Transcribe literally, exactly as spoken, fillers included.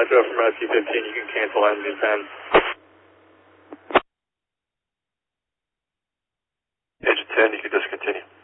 Joe from Rescue fifteen, you can cancel engine ten. Engine ten, you can discontinue.